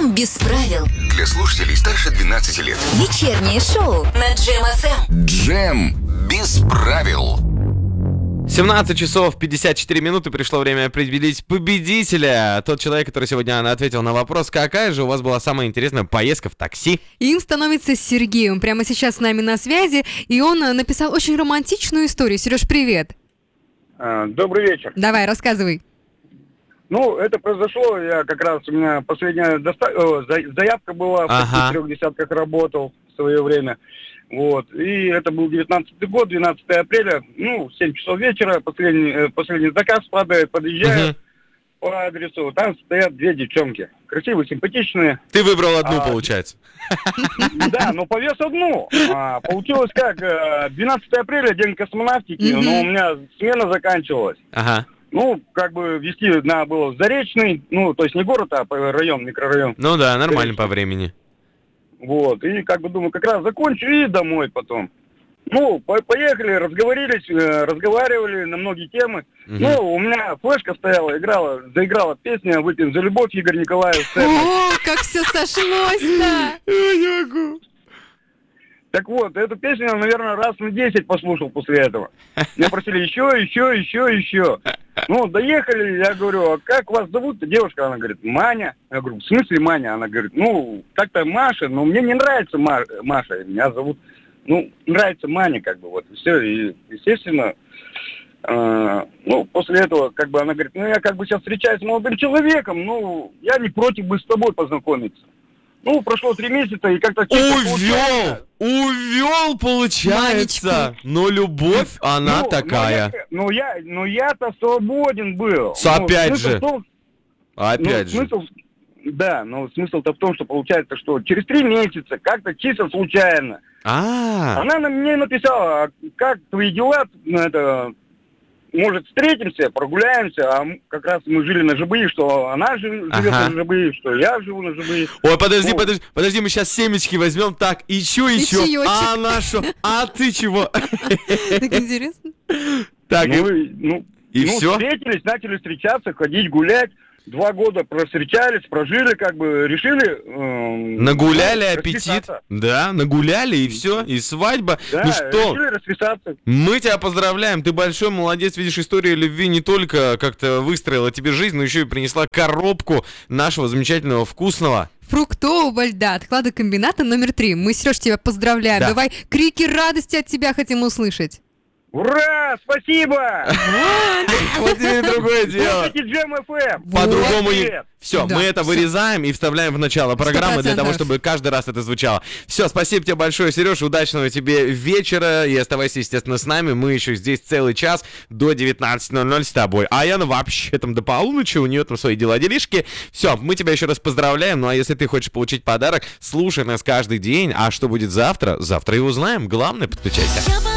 Джем без правил. Для слушателей старше 12 лет. Вечернее шоу на Джем ФМ. Джем без правил. 17 часов 54 минуты, пришло время определить победителя. Тот человек, который сегодня ответил на вопрос, какая же у вас была самая интересная поездка в такси. Им становится Сергей, он прямо сейчас с нами на связи, и он написал очень романтичную историю. Сереж, привет. Добрый вечер. Давай, рассказывай. Ну, это произошло, я как раз, у меня последняя заявка была, в 3 десятках работал в свое время. Вот, и это был 19-й год, 12 апреля, 7 часов вечера, последний заказ падает, подъезжаю по адресу, там стоят две девчонки, красивые, симпатичные. Ты выбрал одну, получается. Да, но повез одну. Получилось как, 12 апреля, день космонавтики, но у меня смена заканчивалась. Везти надо было в Заречный, то есть не город, а район, микрорайон. Ну да, нормально по времени. Вот, и думаю, как раз закончу и домой потом. Поехали, разговаривали на многие темы. У меня флешка стояла, заиграла песня «Выпьем за любовь» Игорь Николаев. О, как все сошлось-то! Так вот, эту песню я, наверное, раз на 10 послушал после этого. Меня просили еще. Доехали, я говорю, а как вас зовут-то? Девушка, она говорит, Маня. Я говорю, в смысле Маня? Она говорит, как-то Маша, но мне не нравится Маша, меня зовут, нравится Маня, и все. И, естественно, после этого, она говорит, я сейчас встречаюсь с молодым человеком, я не против бы с тобой познакомиться. Прошло 3 месяца, и как-то... Увел, получается. Манечку. Но любовь, она такая. Я-то свободен был. Опять же. Смысл-то в том, что получается, что через 3 месяца, как-то чисто случайно, она мне написала, как твои дела, может, встретимся, прогуляемся, а как раз мы жили на ЖБИ, что она живет на ЖБИ, что я живу на ЖБИ. Ой, подожди, мы сейчас семечки возьмем, так, еще, а она что? А ты чего? Так интересно. Так, и все? Встретились, начали встречаться, ходить, гулять. 2 года провстречались, прожили, решили... нагуляли аппетит. Да, нагуляли, и все, и свадьба. Да, решили расписаться. Мы тебя поздравляем, ты большой молодец. Видишь, история любви не только как-то выстроила тебе жизнь, но еще и принесла коробку нашего замечательного вкусного фруктового льда от хладокомбината номер 3. Мы, Сереж, тебя поздравляем. Да. Давай крики радости от тебя хотим услышать. Ура! Спасибо! Вот теперь другое дело. Слушайте Джем ФМ. По-другому не... Все, Да, мы это вырезаем и вставляем в начало программы для того, 100%. чтобы каждый раз это звучало. Все, спасибо тебе большое, Сереж, удачного тебе вечера. И оставайся, естественно, с нами. Мы еще здесь целый час до 19:00 с тобой. А Яна вообще там до полуночи, у нее там свои дела-делишки. Все, мы тебя еще раз поздравляем. Ну а если ты хочешь получить подарок, слушай нас каждый день. А что будет завтра? Завтра и узнаем. Главное, подключайся.